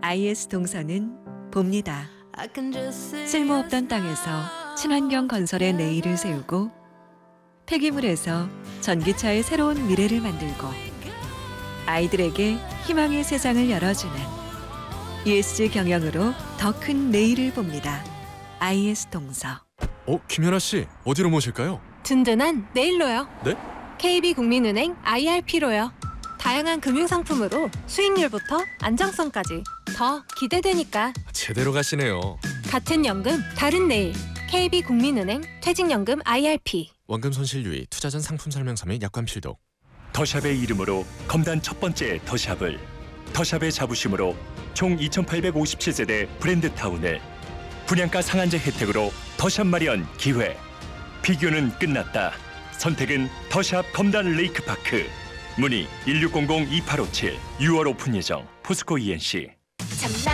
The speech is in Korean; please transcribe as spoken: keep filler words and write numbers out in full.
아이에스 동서는 봅니다. 쓸모없던 땅에서 친환경 건설의 내일을 세우고 폐기물에서 전기차의 새로운 미래를 만들고 아이들에게 희망의 세상을 열어주는 이에스지 경영으로 더 큰 내일을 봅니다. 아이에스 동서. 어, 김연아 씨, 어디로 모실까요? 든든한 내일로요. 네? 케이비국민은행 아이알피로요. 다양한 금융상품으로 수익률부터 안정성까지 더 기대되니까. 제대로 가시네요. 같은 연금, 다른 내일. 케이비국민은행 퇴직연금 아이알피. 원금 손실 유의, 투자 전 상품 설명서 및 약관 필독. 더샵의 이름으로 검단 첫 번째 더샵을, 더샵의 자부심으로 총 이천팔백오십칠 세대 브랜드타운을, 분양가 상한제 혜택으로 더샵 마련 기회. 비교는 끝났다. 선택은 더샵 검단 레이크파크. 문의 일육공공 이팔오칠. 유월 오픈 예정. 포스코 이엔씨.